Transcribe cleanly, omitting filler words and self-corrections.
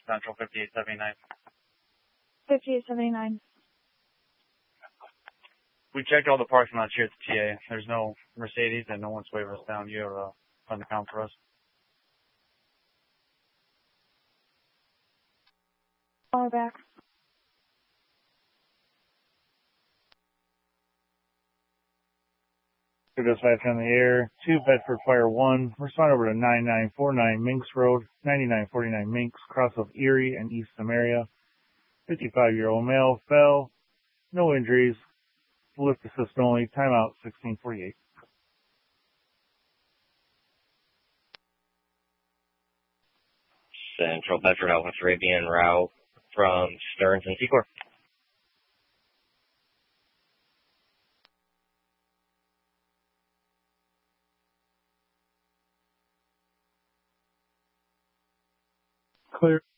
Central 5879. 5879. We checked all the parking lots here at the TA. There's no Mercedes and no one's waving us down. You have on the count for us. Call her back. Dispatch on the air, 2 Bedford Fire 1, respond over to 9949 Minks Road, 9949 Minks, cross of Erie and East Samaria. 55-year-old male, fell, no injuries, lift assist only, timeout 1648. Central Bedford Alpha Arabian route from Stearns and Secor. Clear.